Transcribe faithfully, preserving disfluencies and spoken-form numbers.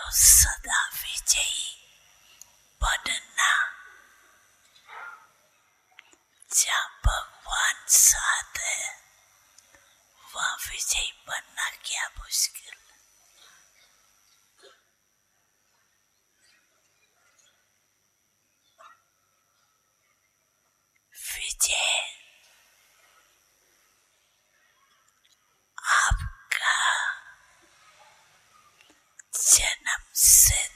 सदा विजयी बनना। जहाँ भगवान साथ है वहाँ विजयी बनना क्या मुश्किल। विजय आपका जन्म से